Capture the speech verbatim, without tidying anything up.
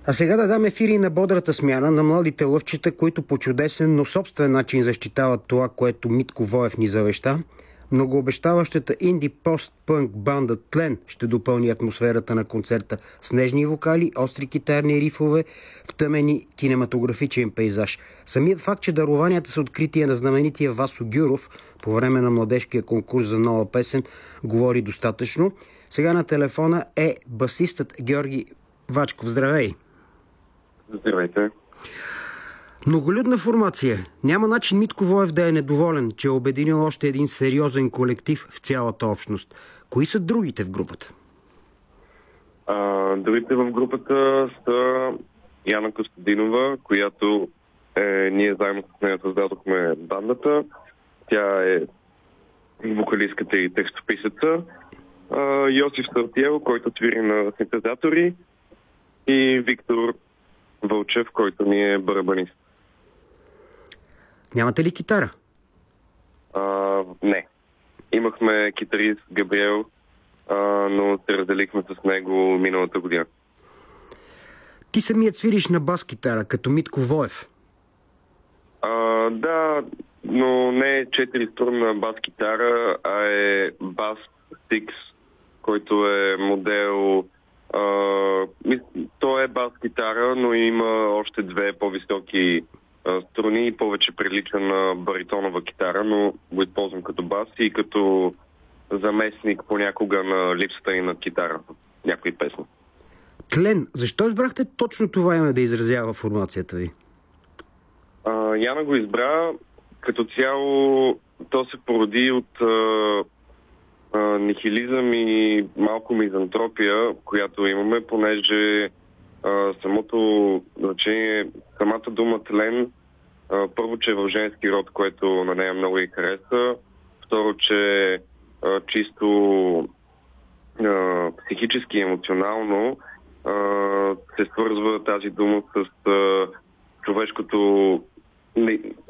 А сега да дам ефири на бодрата смяна на младите лъвчета, които по чудесен, но собствен начин защитават това, което Митко Воев ни завеща. Многообещаващата инди пост-пънк банда Тлен ще допълни атмосферата на концерта с нежни вокали, остри китарни рифове, втъмени кинематографичен пейзаж. Самият факт, че дарованията са открития на знаменития Васо Гюров по време на младежкия конкурс за нова песен говори достатъчно. Сега на телефона е басистът Георги Вачков. Здравей! Здравейте! Многолюдна формация. Няма начин Митко Воев да е недоволен, че е обединил още един сериозен колектив в цялата общност. Кои са другите в групата? А, другите в групата са Яна Костадинова, която е, ние заедно с нея създадохме бандата. Тя е вокалистката и текстописеца. А, Йосиф Сартиел, който свири на синтезатори, и Виктор Вълчев, който ни е барабанист. Нямате ли китара? А, не. Имахме китарист Габриел, а, но се разделихме с него миналата година. Ти самият свириш на бас-китара, като Митко Воев. А, да, но не е четириструнна бас-китара, а е бас Стикс, който е модел... Uh, то е бас-китара, но има още две по-високи uh, струни и повече прилича на баритонова китара, но го използвам като бас и като заместник понякога на липсата и на китара в някои песни. Тлен, защо избрахте точно това име да изразява формацията ви? Uh, Яна го избра. Като цяло то се породи от uh, Uh, нихилизъм и малко мизантропия, която имаме, понеже uh, самото значение, самата дума Тлен, uh, първо, че е в женски род, което на нея много и хареса, второ, че uh, чисто uh, психически и емоционално uh, се свързва тази дума с uh, човешкото